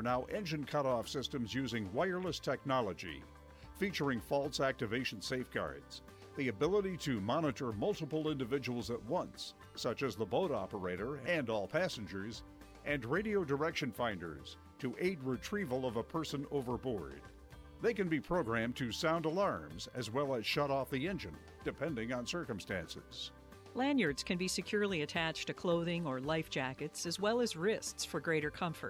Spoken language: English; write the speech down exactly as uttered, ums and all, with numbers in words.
are now engine cutoff systems using wireless technology, featuring false activation safeguards, the ability to monitor multiple individuals at once, such as the boat operator and all passengers, and radio direction finders to aid retrieval of a person overboard. They can be programmed to sound alarms as well as shut off the engine, depending on circumstances. Lanyards can be securely attached to clothing or life jackets, as well as wrists for greater comfort.